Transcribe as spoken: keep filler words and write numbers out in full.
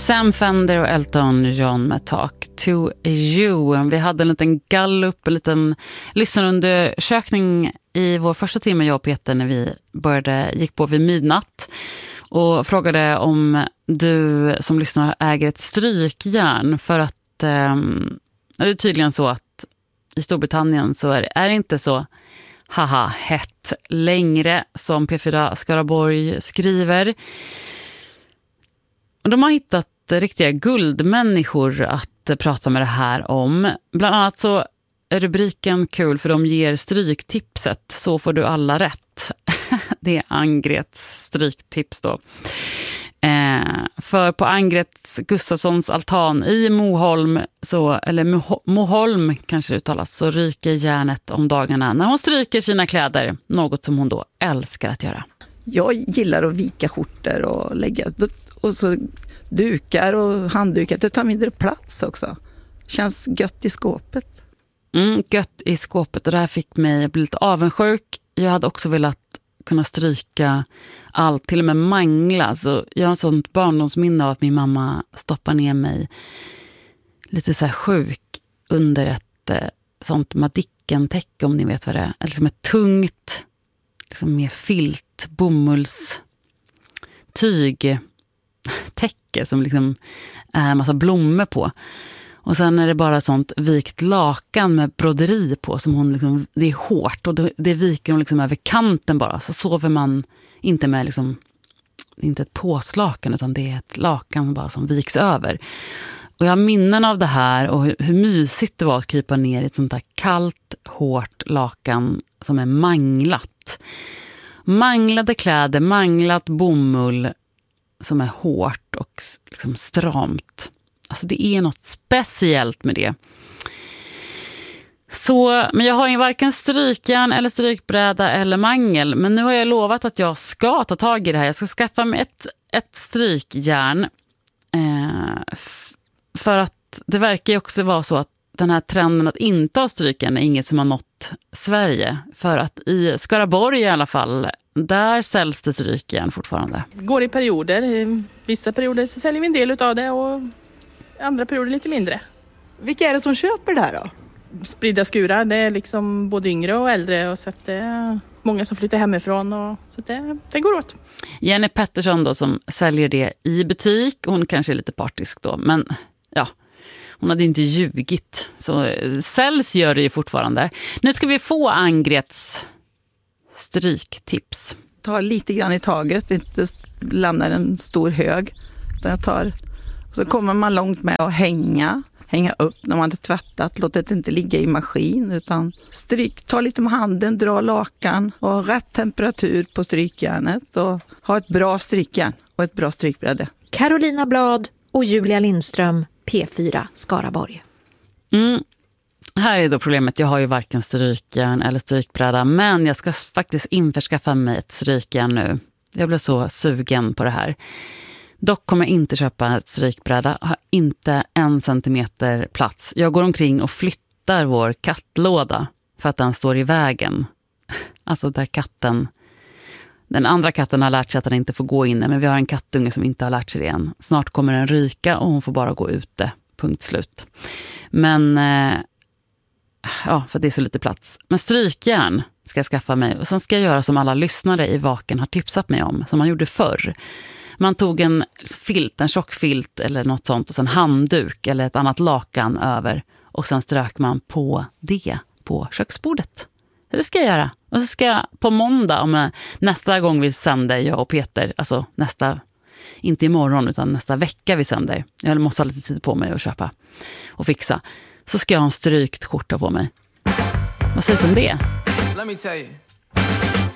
Sam Fender och Elton John med Talk to You. Vi hade en liten gallup, en liten lyssnarundersökning i vår första timme, jag och Peter, när vi började, gick på vid midnatt och frågade om du som lyssnar äger ett strykjärn, för att eh, det är tydligen så att i Storbritannien så är, är det inte så haha hett längre som P fyra Skaraborg skriver. Och de har hittat riktiga guldmänniskor att prata med det här om. Bland annat så är rubriken kul, för de ger stryktipset. Så får du alla rätt. Det är Angrets stryktips då. Eh, för på Angrets Gustafssons altan i Moholm, så, eller Mo- Moholm kanske det uttalas, så ryker järnet om dagarna när hon stryker sina kläder. Något som hon då älskar att göra. Jag gillar att vika skjortor och lägga... Och så dukar och handdukar. Det tar mindre plats också. Känns gött i skåpet. Mm, gött i skåpet. Och det här fick mig att bli lite avundsjuk. Jag hade också velat kunna stryka allt, till och med mangla. Så jag har ett sånt barndomsminne av att min mamma stoppar ner mig lite så här sjuk under ett eh, sånt Madicken-täcke, om ni vet vad det är. Liksom ett tungt, liksom med filt, bomullstyg täcke som liksom är en massa blommor på. Och sen är det bara sånt vikt lakan med broderi på som hon liksom, det är hårt och det, det viker hon liksom över kanten bara. Så sover man inte med liksom, det är inte ett påslakan utan det är ett lakan bara som viks över. Och jag har minnen av det här och hur, hur mysigt det var att krypa ner i ett sånt där kallt, hårt lakan som är manglat. Manglade kläder, manglat bomull som är hårt och liksom stramt. Alltså det är något speciellt med det. Så, men jag har ju varken strykjärn eller strykbräda eller mangel. Men nu har jag lovat att jag ska ta tag i det här. Jag ska skaffa mig ett, ett strykjärn. Eh, f- för att det verkar ju också vara så att den här trenden att inte ha strykjärn är inget som har nått Sverige. För att i Skaraborg i alla fall, där säljs det strykjärn fortfarande. Går i perioder. Vissa perioder så säljer vi en del av det och andra perioder lite mindre. Vilka är det som köper det här då? Spridda skurar, det är liksom både yngre och äldre, och så att det är många som flyttar hemifrån, och så att det, det går åt. Jenny Pettersson då som säljer det i butik, hon kanske är lite partisk då, men ja, hon hade inte ljugit. Så säljs gör det ju fortfarande. Nu ska vi få Angrets stryktips. Ta lite grann i taget, inte lämna en stor hög. Utan jag tar, och så kommer man långt med att hänga. Hänga upp när man har tvättat. Låt det inte ligga i maskin, utan stryk. Ta lite med handen, dra lakan och ha rätt temperatur på strykjärnet. Och ha ett bra strykjärn och ett bra strykbräde. Carolina Blad och Julia Lindström, P fyra Skaraborg. Mm. Här är då problemet, jag har ju varken strykjärn eller strykbräda, men jag ska faktiskt införskaffa mig ett strykjärn nu. Jag blev så sugen på det här. Dock kommer jag inte köpa ett strykbräda, har inte en centimeter plats. Jag går omkring och flyttar vår kattlåda för att den står i vägen. Alltså där katten, den andra katten har lärt sig att den inte får gå inne, men vi har en kattunge som inte har lärt sig det än. Snart kommer den ryka och hon får bara gå ute, punkt slut. Men eh, ja, för det är så lite plats. Men strykjärn ska jag skaffa mig, och sen ska jag göra som alla lyssnare i Vaken har tipsat mig om, som man gjorde förr. Man tog en filt, en tjock filt eller något sånt, och sen handduk eller ett annat lakan över, och sen strök man på det på köksbordet. Så det ska jag göra. Och så ska jag på måndag, om nästa gång vi sänder, jag och Peter, alltså nästa, inte imorgon utan nästa vecka vi sänder, jag måste ha lite tid på mig att köpa och fixa, så ska jag ha en strykt skjorta på mig. Vad sägs om det? Let me tell you.